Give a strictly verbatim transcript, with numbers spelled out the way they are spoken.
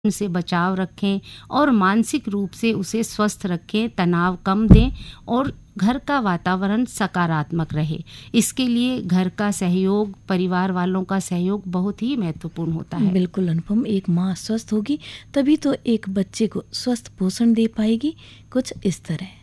से बचाव रखें और मानसिक रूप से उसे स्वस्थ रखें, तनाव कम दें और घर का वातावरण सकारात्मक रहे। इसके लिए घर का सहयोग, परिवार वालों का सहयोग बहुत ही महत्वपूर्ण होता है। बिल्कुल अनुपम, एक माँ स्वस्थ होगी तभी तो एक बच्चे को स्वस्थ पोषण दे पाएगी। कुछ इस तरह